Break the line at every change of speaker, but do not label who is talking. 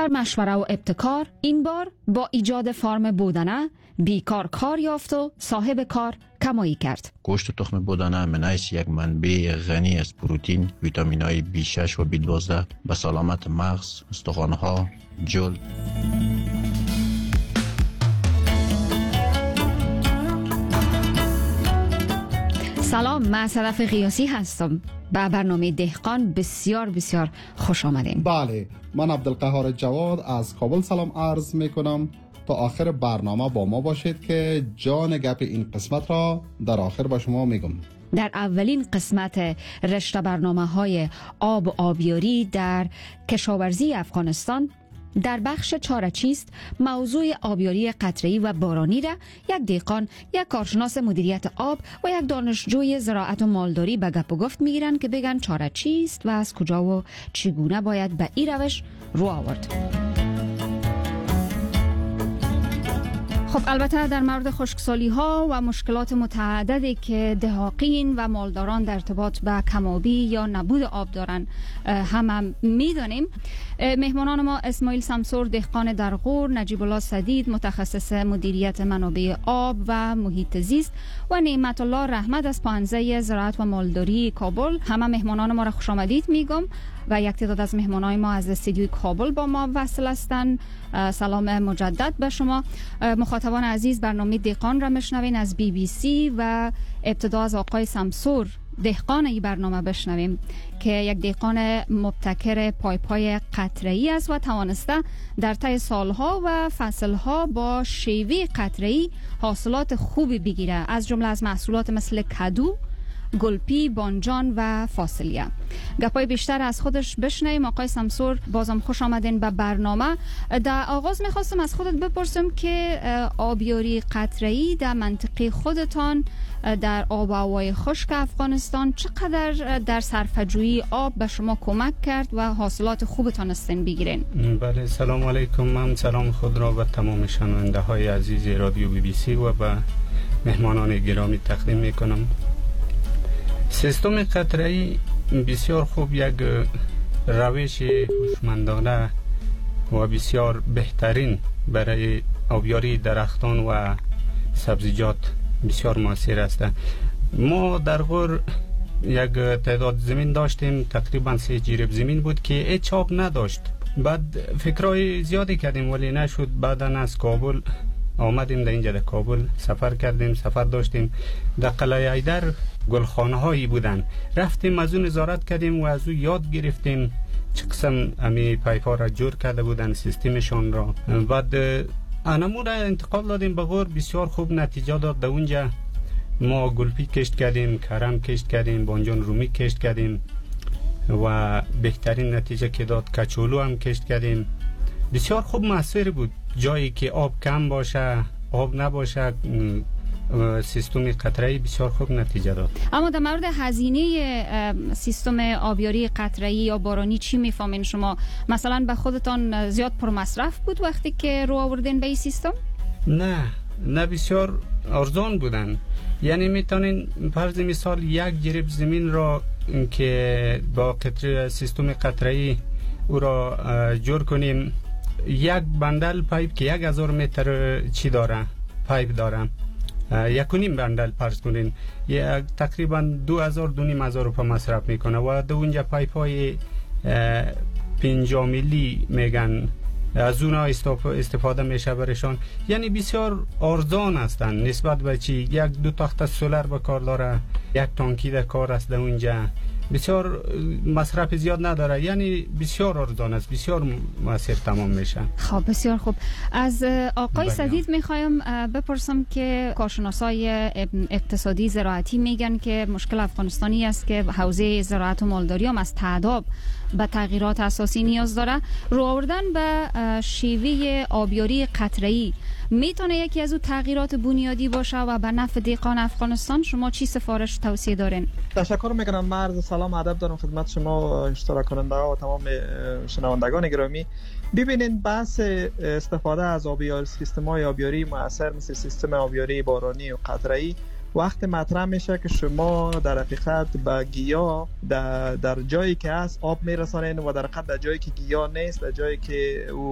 در مشوره و ابتکار این بار با ایجاد فارم بودنه بیکار کار یافت و صاحب کار کمایی کرد.
گوشت تخم بودنه منایس یک منبع غنی از پروتئین، ویتامین‌های B6 و B12 به سلامت مغز، استخوان‌ها، جلد.
سلام، من صدف قیاسی هستم. به برنامه دهقان بسیار بسیار خوش آمدین.
بله، من عبدالقهار جواد از کابل سلام عرض می کنم. تا آخر برنامه با ما باشید که جان گپ این قسمت را در آخر با شما میگم.
در اولین قسمت رشته برنامه‌های آب و آبیاری در کشاورزی افغانستان در بخش چاره چیست موضوع آبیاری قطره‌ای و بارانی را یک دهقان، یک کارشناس مدیریت آب و یک دانشجوی زراعت و مالداری به گپ و گفت میگیرن که بگن چاره چیست و از کجا و چگونه باید به این روش رو آورد. خب البته در مورد خشکسالی ها و مشکلات متعددی که دهاقین و مالداران در ارتباط به کمابی یا نبود آب دارن هم میدانیم. مهمانان ما اسماعیل سمسور دهقان در غور، نجیب الله سدید متخصص مدیریت منابع آب و محیط زیست و نعمت الله رحمت از پانزه زراعت و مالداری کابل، همه مهمانان ما را خوش آمدید میگم و یک تعداد از مهمانان ما از استودیوی کابل با ما وصل هستند. سلام مجدد به شما مخاطبان عزیز. برنامه دهقان را میشنوین از BBC و ابتدا از آقای سمسور دهقان این برنامه بشنویم که یک دهقان مبتکر پای قطره‌ای است و توانسته در طی سالها و فصلها با شیوه قطره‌ای حاصلات خوبی بگیره، از جمله از محصولات مثل کدو، گلپی، بانجان و فاصلیه. گپای بیشتر از خودش بشنویم. آقای سمسور بازم خوش آمدین به برنامه. در آغاز میخواستم از خودت بپرسم که آبیاری قطره‌ای در منطقه خودتان در آب و هوای خشک افغانستان چقدر در صرفه‌جویی آب به شما کمک کرد و حاصلات خوبتان استن بگیرین؟
بله، سلام علیکم. من سلام خود را به تمام شنونده های عزیز رادیو BBC و به مهمانان گرامی تقدیم میکنم. سیستم قطره‌ای بسیار خوب، یک روش هوشمندانه و بسیار بهترین برای آبیاری درختان و سبزیجات بسیار موثر است. ما در غور یک تعداد زمین داشتیم، تقریبا 3 جریب زمین بود که هیچ آب نداشت. بعد فکرای زیادی کردیم ولی نشد. بعدا از کابل آمدیم، در اینجا در کابل سفر کردیم، سفر داشتیم. در قلعه حیدر گلخانه هایی بودن، رفتیم از اون نظارت کردیم و از او یاد گرفتیم چه قسم امی پایپ ها را جور کرده بودن، سیستمشان را. بعد انمو را انتقال دادیم به غور، بسیار خوب نتیجه داد. در اونجا ما گلپی کشت کردیم، کرم کشت کردیم، بانجان رومی کشت کردیم و بهترین نتیجه که داد کچولو هم کشت کردیم. بسیار خوب موثر بود. جایی که آب کم باشه، آب نباشه، سیستم قطره‌ای بسیار خوب نتیجه داد.
اما در مورد هزینه سیستم آبیاری قطره‌ای یا بارانی چی میفهمین شما؟ مثلا به خودتان زیاد پرمصرف بود وقتی که رو آوردین به این سیستم؟
نه بسیار ارزان بودن. یعنی میتونین فرض مثال یک جریب زمین را که با سیستم قطره‌ای او را جور کنیم، یک بندل پایپ که 1000 متر چی داره، پایپ داره، 1.5 بندل فرض کنین، تقریبا 2000 روپا مصرف میکنه و دو اونجا پایپ های 50 میلی میگن، از اونا استفاده میشه برشان. یعنی بسیار ارزان هستن نسبت به چی، 1-2 تخت سولر به کار داره، 1 تانکی در کار است در اونجا، بسیار مصرف زیاد نداره، یعنی بسیار ارزان است، بسیار موثر تمام میشه.
خب بسیار خوب. از آقای سدید میخوایم بپرسم که کارشناسای اقتصادی زراعتی میگن که مشکل افغانستانی است که حوزه زراعت و مالداری هم از تعداد به تغییرات اساسی نیاز داره. رو آوردن به شیوه آبیاری قطره‌ای میتونه یکی از اون تغییرات بنیادی باشه و به نفع دهقان افغانستان. شما چی سفارش توصیه دارین؟
تشکر میکنم. مرد سلام ادب دارم خدمت شما اشتراک کننده ها و تمام شنوندگان گرامی. ببینید بحث استفاده از آبیاری، سیستم های آبیاری مؤثر مثل سیستم آبیاری بارانی و قطره‌ای وقت مطرح میشه که شما در حقیقت به گیاه در جایی که هست آب میرسانین و در حقیقت در جایی که گیاه نیست، در جایی که